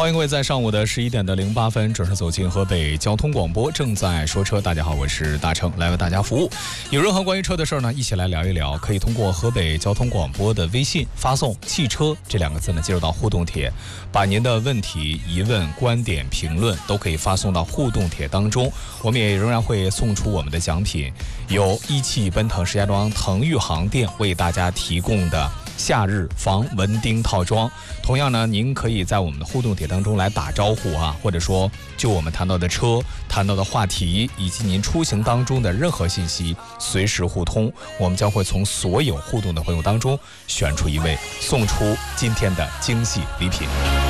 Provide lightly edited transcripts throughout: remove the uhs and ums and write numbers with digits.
欢迎各位在上午的11点的08分准时走进河北交通广播，正在说车。大家好，我是大成，来为大家服务。有任何关于车的事儿呢，一起来聊一聊，可以通过河北交通广播的微信发送汽车这2个字呢，接入到互动帖，把您的问题、疑问、观点、评论都可以发送到互动帖当中。我们也仍然会送出我们的奖品，由一汽奔腾石家庄腾裕航店为大家提供的夏日防蚊叮套装。同样呢，您可以在我们的互动帖当中来打招呼啊，或者说就我们谈到的车、谈到的话题以及您出行当中的任何信息随时互通，我们将会从所有互动的朋友当中选出一位，送出今天的惊喜礼品。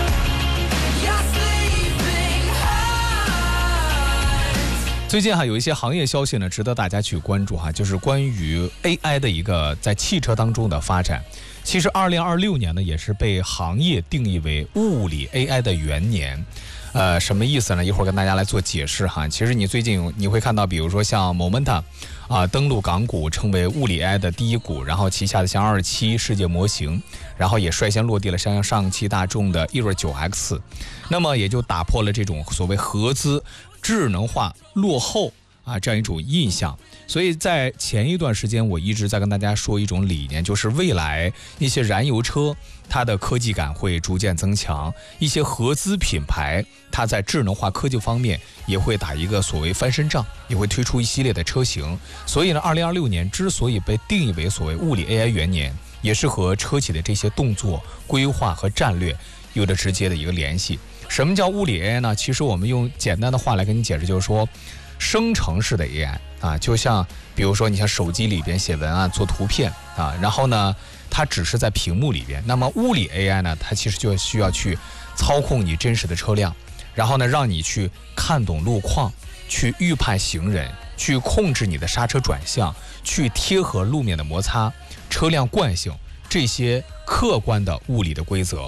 最近有一些行业消息呢，值得大家去关注就是关于 AI 的一个在汽车当中的发展。其实2026年呢，也是被行业定义为物理 AI 的元年。什么意思呢？一会儿跟大家来做解释其实你最近你会看到，比如说像 Momenta 登陆港股，成为物理 AI 的第一股，然后旗下的像27世界模型，然后也率先落地了像上汽大众的ERA 9X， 那么也就打破了这种所谓合资智能化落后这样一种印象。所以在前一段时间，我一直在跟大家说一种理念，就是未来一些燃油车它的科技感会逐渐增强，一些合资品牌它在智能化科技方面也会打一个所谓翻身仗，也会推出一系列的车型。所以呢，2026年之所以被定义为所谓物理 AI 元年，也是和车企的这些动作、规划和战略有着直接的一个联系。什么叫物理 AI 呢？其实我们用简单的话来跟你解释，就是说生成式的 AI 就像比如说你像手机里边写文案做图片然后呢它只是在屏幕里边。那么物理 AI 呢，它其实就需要去操控你真实的车辆，然后呢让你去看懂路况，去预判行人，去控制你的刹车转向，去贴合路面的摩擦、车辆惯性这些客观的物理的规则。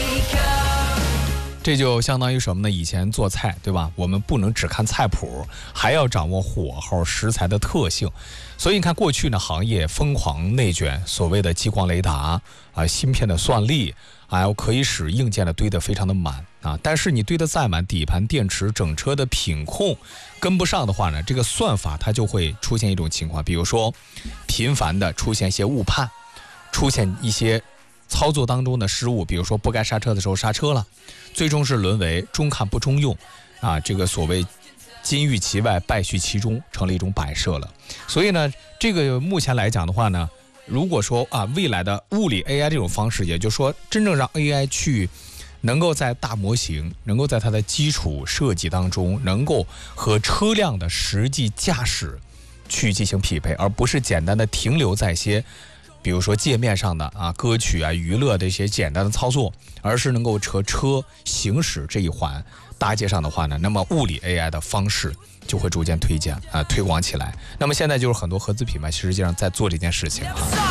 这就相当于什么呢？以前做菜，对吧？我们不能只看菜谱，还要掌握火候、食材的特性。所以你看，过去呢，行业疯狂内卷所谓的激光雷达芯片的算力可以使硬件的堆得非常的满但是你堆得再满，底盘、电池、整车的品控跟不上的话呢，这个算法它就会出现一种情况，比如说频繁的出现一些误判，出现一些操作当中的失误，比如说不该刹车的时候刹车了，最终是沦为中看不中用这个所谓金玉其外败絮其中，成了一种摆设了。所以呢，这个目前来讲的话呢，如果说未来的物理 AI 这种方式，也就是说真正让 AI 去能够在大模型，能够在它的基础设计当中，能够和车辆的实际驾驶去进行匹配，而不是简单的停留在一些比如说界面上的歌曲娱乐的一些简单的操作，而是能够和车行驶这一环搭接上的话呢，那么物理 AI 的方式就会逐渐推广起来。那么现在就是很多合资品牌实际上在做这件事情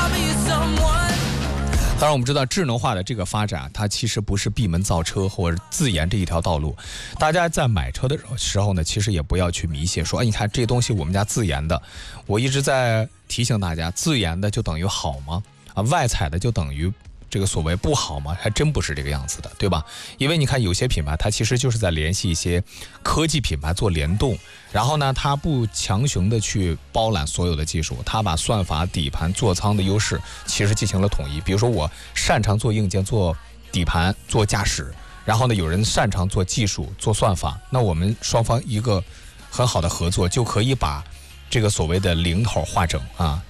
当然我们知道智能化的这个发展，它其实不是闭门造车或者自研这一条道路。大家在买车的时候呢，其实也不要去迷信说你看这东西我们家自研的。我一直在提醒大家，自研的就等于好吗？外采的就等于这个所谓不好吗？还真不是这个样子的，对吧？因为你看有些品牌它其实就是在联系一些科技品牌做联动，然后呢它不强行的去包揽所有的技术，它把算法、底盘、座舱的优势其实进行了统一。比如说我擅长做硬件、做底盘、做驾驶，然后呢有人擅长做技术、做算法，那我们双方一个很好的合作，就可以把这个所谓的零头化整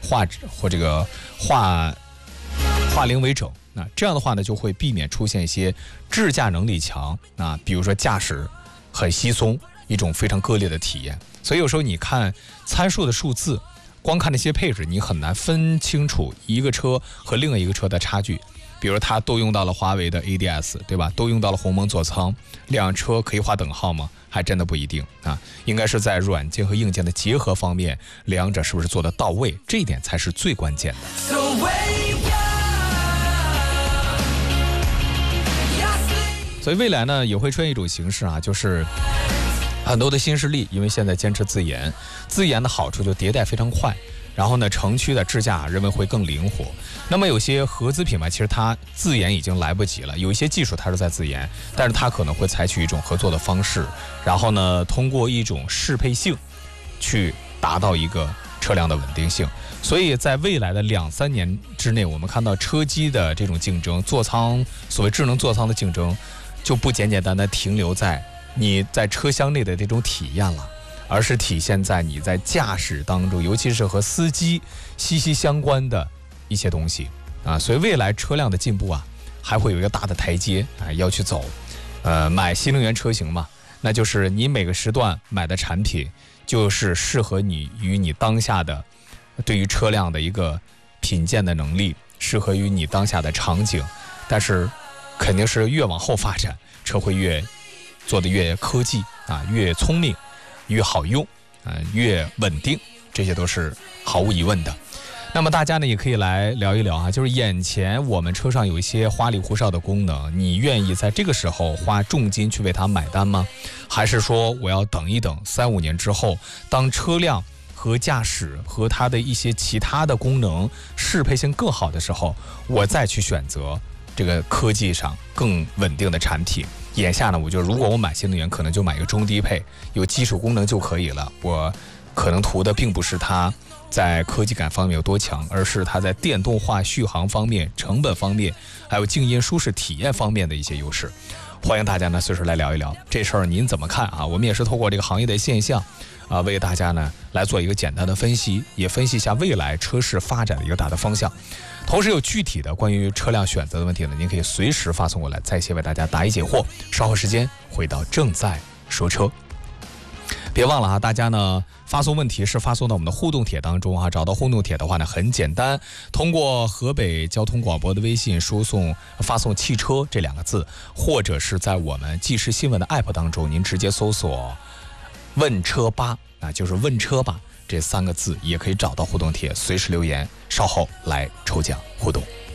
化零为整。这样的话呢，就会避免出现一些智驾能力强比如说驾驶很稀松，一种非常割裂的体验。所以有时候你看参数的数字，光看那些配置，你很难分清楚一个车和另外一个车的差距。比如它都用到了华为的 ADS， 对吧？都用到了鸿蒙座舱，两车可以划等号吗？还真的不一定应该是在软件和硬件的结合方面，两者是不是做得到位，这一点才是最关键的。所以未来呢，也会出现一种形式就是很多的新势力，因为现在坚持自研的好处就迭代非常快， 然后呢，城区的智驾认为会更灵活。那么有些合资品牌其实它自研已经来不及了，有一些技术它是在自研，但是它可能会采取一种合作的方式，然后呢，通过一种适配性去达到一个车辆的稳定性。所以在未来的2-3年之内，我们看到车机的这种竞争，座舱所谓智能座舱的竞争，就不简简单单停留在你在车厢内的这种体验了，而是体现在你在驾驶当中，尤其是和司机息息相关的一些东西啊。所以未来车辆的进步啊，还会有一个大的台阶啊要去走。买新能源车型嘛，那就是你每个时段买的产品，就是适合你与你当下的对于车辆的一个品鉴的能力，适合于你当下的场景。但是肯定是越往后发展，车会越做得越科技啊，越聪明，越好用啊，越稳定，这些都是毫无疑问的。那么大家呢也可以来聊一聊啊，就是眼前我们车上有一些花里胡哨的功能，你愿意在这个时候花重金去为它买单吗？还是说我要等一等3-5年之后，当车辆和驾驶和它的一些其他的功能适配性更好的时候，我再去选择这个科技上更稳定的产品？眼下呢，我就如果我买新能源，可能就买一个中低配，有基础功能就可以了。我可能图的并不是它在科技感方面有多强，而是它在电动化续航方面、成本方面，还有静音舒适体验方面的一些优势。欢迎大家呢随时来聊一聊这事儿，您怎么看啊？我们也是透过这个行业的现象啊，为大家呢来做一个简单的分析，也分析一下未来车市发展的一个大的方向。同时有具体的关于车辆选择的问题呢，您可以随时发送过来，在线为大家答疑解惑。稍后时间回到正在说车。别忘了啊，大家呢发送问题是发送到我们的互动帖当中啊。找到互动帖的话呢，很简单，通过河北交通广播的微信发送汽车这2个字，或者是在我们即时新闻的 app 当中，您直接搜索问车吧啊，就是问车吧这3个字，也可以找到互动帖，随时留言，稍后来抽奖互动。